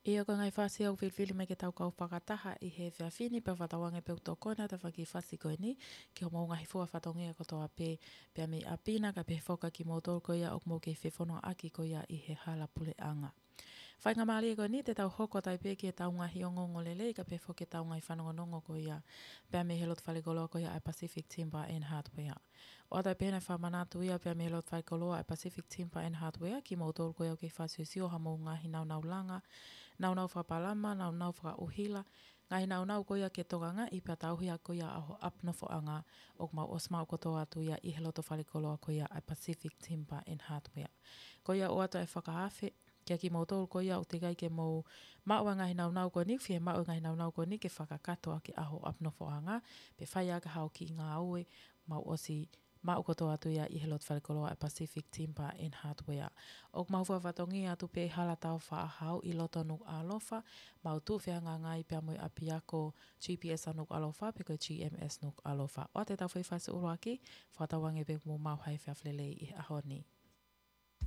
Ia ko ngai whasi au whilwhili me ke tau kau whakataha i he whiawhini pe whatawange pe utokona ta whaki whasi koe ni ki o mau ngahi fua whatongia ko toa pe mi apina ka pe whoka ki motol ko ia o mo ke whewhono aki ko ia i he hala pule anga. Whai ngā maali ko ni te tau hoko tai pe ki e tau ngahi o ngongo lele ka pe whoke tau ngai whanongonongo ko ia pe mi helot whalikoloa ko ia ai Pacific Timber and Hardware. O tai pēnei whamanatu ia pe mi helot whalikoloa ai Pacific Timber and Hardware ki motol ko ia o ke whasiusio ha mo ngahi nau langa nau whapalama, nau whakauhila, ngai nau ko ia ke tokanga i pia tauhia ko ia aho apnofo anga o mau osmau ko toa tu ia i he loto whalikoloa ko ia ai Pacific Timber and Hardware. Ko ia o ato e whakaafe, kia ki mautolu ko ia o te gai ke mau maua ngai nau ko ni, whie maua ngai nau ko ni ke whakakatoa ki aho apnofo anga, pe whai aga hao ki ngā aue, mau osi mau ko toa tu ia i he loto whalikoloa ai Pacific Timber and Hardware. O mau whawatongi atu pe hala tau whaahau i loto nuk alofa, mau tu whianga ngai pe amui api ako GPS nuk alofa, pe koe GMS nuk alofa. O te tau whaiwhasi uruaki, whatawange pe mo mau hai whiawhlelei i ahoni.